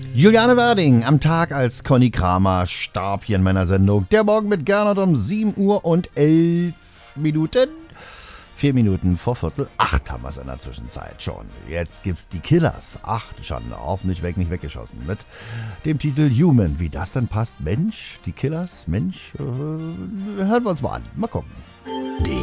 Juliane Werding am Tag als Conny Kramer starb hier in meiner Sendung. Der Morgen mit Gernot um 7 Uhr und 11 Minuten. 4 Minuten vor 7:45 haben wir es in der Zwischenzeit schon. Jetzt gibt's die Killers. Ach, Schande, hoffentlich nicht weggeschossen. Mit dem Titel Human. Wie das denn passt? Mensch, die Killers, Mensch, hören wir uns mal an. Mal gucken.